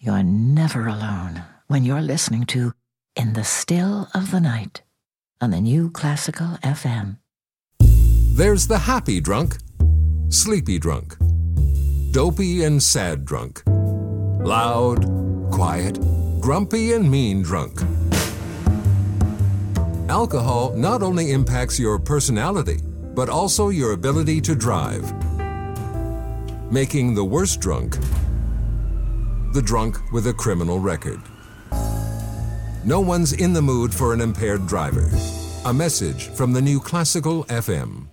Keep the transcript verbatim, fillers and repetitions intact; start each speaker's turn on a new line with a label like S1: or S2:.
S1: You're never alone when you're listening to In the Still of the Night on the New Classical F M.
S2: There's the happy drunk, sleepy drunk, dopey and sad drunk, loud, quiet, grumpy and mean drunk. Alcohol not only impacts your personality, but also your ability to drive, making the worst drunk the drunk with a criminal record. No one's in the mood for an impaired driver. A message from the New Classical F M.